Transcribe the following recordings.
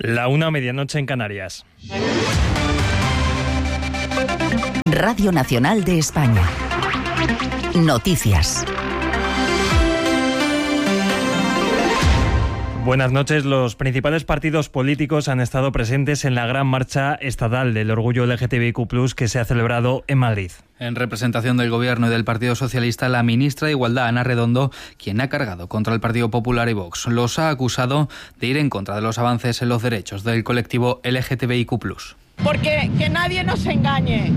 La 1:00, medianoche en Canarias. Radio Nacional de España. Noticias. Buenas noches. Los principales partidos políticos han estado presentes en la gran marcha estatal del orgullo LGTBIQ+, que se ha celebrado en Madrid. En representación del Gobierno y del Partido Socialista, la ministra de Igualdad, Ana Redondo, quien ha cargado contra el Partido Popular y Vox, los ha acusado de ir en contra de los avances en los derechos del colectivo LGTBIQ+. Porque que nadie nos engañe,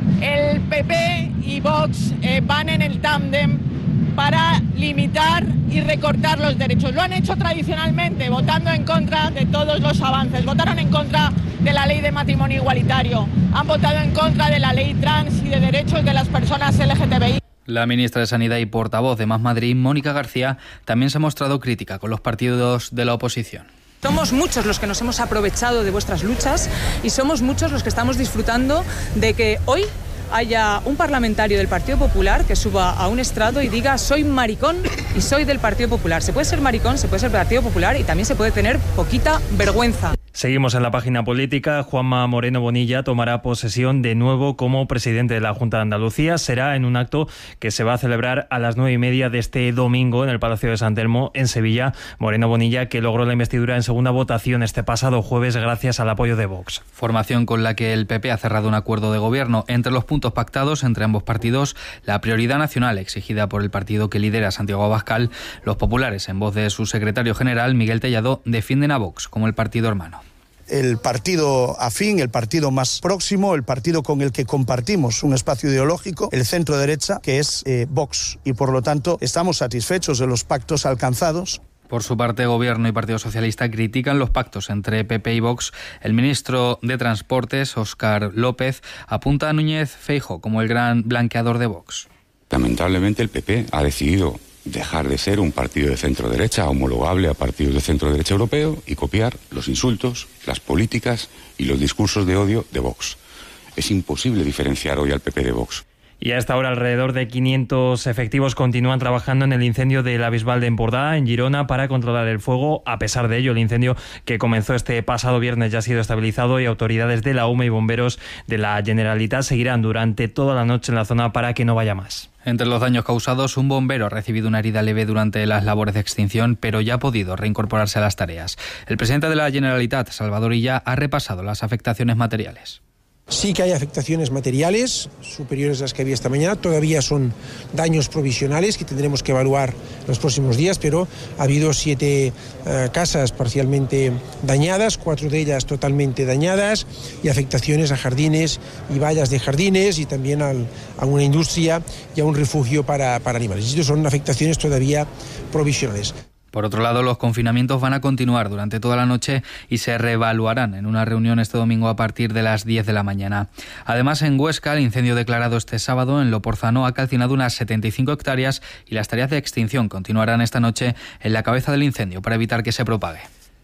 el PP y Vox van en el tándem para limitar y recortar los derechos. Lo han hecho tradicionalmente, votando en contra de todos los avances. Votaron en contra de la ley de matrimonio igualitario, han votado en contra de la ley trans y de derechos de las personas LGTBI. La ministra de Sanidad y portavoz de Más Madrid, Mónica García, también se ha mostrado crítica con los partidos de la oposición. Somos muchos los que nos hemos aprovechado de vuestras luchas y somos muchos los que estamos disfrutando de que hoy haya un parlamentario del Partido Popular que suba a un estrado y diga: soy maricón y soy del Partido Popular. Se puede ser maricón, se puede ser del Partido Popular y también se puede tener poquita vergüenza. Seguimos en la página política. Juanma Moreno Bonilla tomará posesión de nuevo como presidente de la Junta de Andalucía. Será en un acto que se va a celebrar a las 9:30 de este domingo en el Palacio de San Telmo, en Sevilla. Moreno Bonilla, que logró la investidura en segunda votación este pasado jueves gracias al apoyo de Vox. Formación con la que el PP ha cerrado un acuerdo de gobierno. Entre los puntos pactados entre ambos partidos, la prioridad nacional exigida por el partido que lidera Santiago Abascal. Los populares, en voz de su secretario general, Miguel Tellado, defienden a Vox como el partido hermano. El partido afín, el partido más próximo, el partido con el que compartimos un espacio ideológico, el centro derecha, que es Vox. Y por lo tanto estamos satisfechos de los pactos alcanzados. Por su parte, Gobierno y Partido Socialista critican los pactos entre PP y Vox. El ministro de Transportes, Óscar López, apunta a Núñez Feijóo como el gran blanqueador de Vox. Lamentablemente el PP ha decidido dejar de ser un partido de centro-derecha homologable a partidos de centro-derecha europeo y copiar los insultos, las políticas y los discursos de odio de Vox. Es imposible diferenciar hoy al PP de Vox. Y a esta hora alrededor de 500 efectivos continúan trabajando en el incendio de la Bisbal de Empordà, en Girona, para controlar el fuego. A pesar de ello, el incendio que comenzó este pasado viernes ya ha sido estabilizado y autoridades de la UME y bomberos de la Generalitat seguirán durante toda la noche en la zona para que no vaya más. Entre los daños causados, un bombero ha recibido una herida leve durante las labores de extinción, pero ya ha podido reincorporarse a las tareas. El presidente de la Generalitat, Salvador Illa, ha repasado las afectaciones materiales. Sí que hay afectaciones materiales superiores a las que había esta mañana. Todavía son daños provisionales que tendremos que evaluar en los próximos días, pero ha habido 7 casas parcialmente dañadas, 4 de ellas totalmente dañadas, y afectaciones a jardines y vallas de jardines y también a una industria y a un refugio para animales. Estas son afectaciones todavía provisionales. Por otro lado, los confinamientos van a continuar durante toda la noche y se reevaluarán en una reunión este domingo a partir de las 10 de la mañana. Además, en Huesca, el incendio declarado este sábado en Loporzano ha calcinado unas 75 hectáreas y las tareas de extinción continuarán esta noche en la cabeza del incendio para evitar que se propague.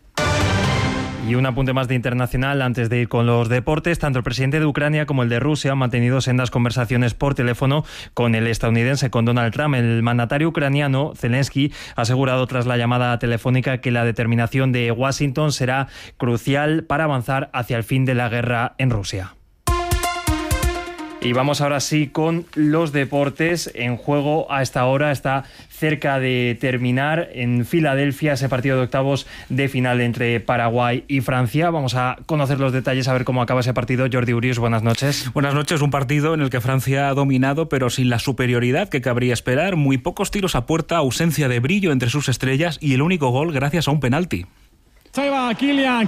Y un apunte más de internacional antes de ir con los deportes. Tanto el presidente de Ucrania como el de Rusia han mantenido sendas conversaciones por teléfono con el estadounidense, con Donald Trump. El mandatario ucraniano, Zelensky, ha asegurado tras la llamada telefónica que la determinación de Washington será crucial para avanzar hacia el fin de la guerra en Rusia. Y vamos ahora sí con los deportes. En juego a esta hora está cerca de terminar en Filadelfia ese partido de octavos de final entre Paraguay y Francia. Vamos a conocer los detalles, a ver cómo acaba ese partido. Jordi Urius, buenas noches. Buenas noches. Un partido en el que Francia ha dominado, pero sin la superioridad que cabría esperar. Muy pocos tiros a puerta, ausencia de brillo entre sus estrellas y el único gol gracias a un penalti. Ahí va Kylian,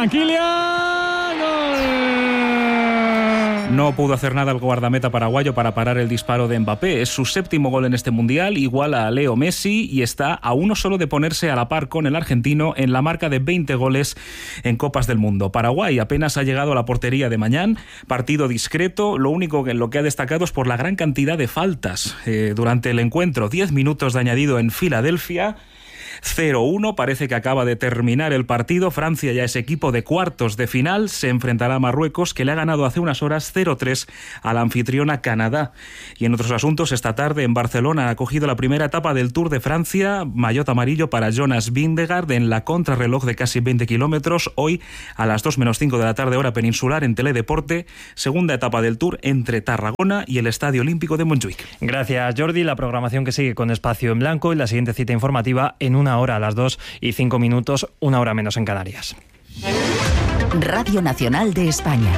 gol. No pudo hacer nada el guardameta paraguayo para parar el disparo de Mbappé. Es su 7º gol en este Mundial, igual a Leo Messi, y está a uno solo de ponerse a la par con el argentino en la marca de 20 goles en Copas del Mundo. Paraguay apenas ha llegado a la portería de Mañán, partido discreto. Lo único en lo que ha destacado es por la gran cantidad de faltas durante el encuentro. 10 minutos de añadido en Filadelfia. 0-1, parece que acaba de terminar el partido. Francia ya es equipo de cuartos de final, se enfrentará a Marruecos, que le ha ganado hace unas horas 0-3 a la anfitriona Canadá. Y en otros asuntos, esta tarde en Barcelona ha cogido la primera etapa del Tour de Francia, maillot amarillo para Jonas Vingegaard en la contrarreloj de casi 20 kilómetros, hoy a las 2:05 de la tarde hora peninsular en Teledeporte, segunda etapa del Tour entre Tarragona y el Estadio Olímpico de Montjuic. Gracias, Jordi. La programación que sigue con Espacio en Blanco y la siguiente cita informativa en 1 hora a las 2:05, 1 hora menos en Canarias. Radio Nacional de España.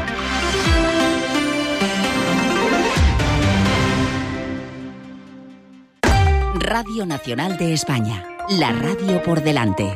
Radio Nacional de España. La radio por delante.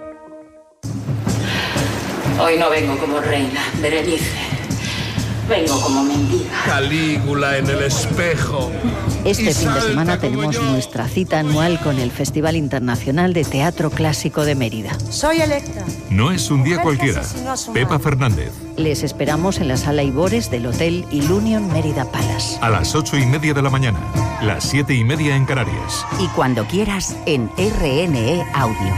Hoy no vengo como reina, Berenice. Vengo como mendiga. Calígula en el espejo. Este fin de semana tenemos nuestra cita anual con el Festival Internacional de Teatro Clásico de Mérida. Soy Electra. No es un día cualquiera. Pepa Fernández. Les esperamos en la Sala Ibores del Hotel Ilunion Mérida Palace. A las 8:30 de la mañana, las 7:30 en Canarias. Y cuando quieras, en RNE Audio.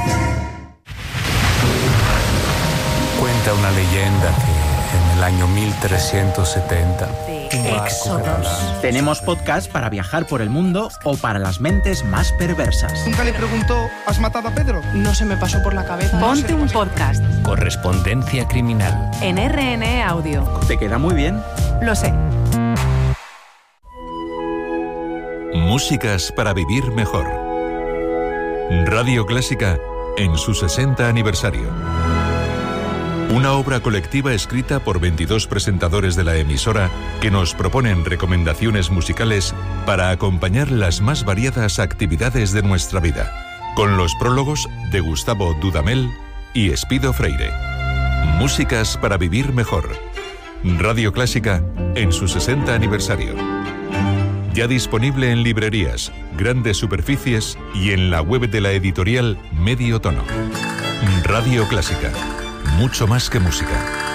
Cuenta una leyenda que en el año 1370... Éxodos. Tenemos podcast para viajar por el mundo o para las mentes más perversas. Nunca le preguntó, ¿has matado a Pedro? No se me pasó por la cabeza. Ponte un podcast. Correspondencia criminal. En RNE Audio. ¿Te queda muy bien? Lo sé. Músicas para vivir mejor. Radio Clásica en su 60 aniversario. Una obra colectiva escrita por 22 presentadores de la emisora que nos proponen recomendaciones musicales para acompañar las más variadas actividades de nuestra vida, con los prólogos de Gustavo Dudamel y Espido Freire. Músicas para vivir mejor. Radio Clásica en su 60 aniversario. Ya disponible en librerías, grandes superficies y en la web de la editorial Medio Tono. Radio Clásica. Mucho más que música.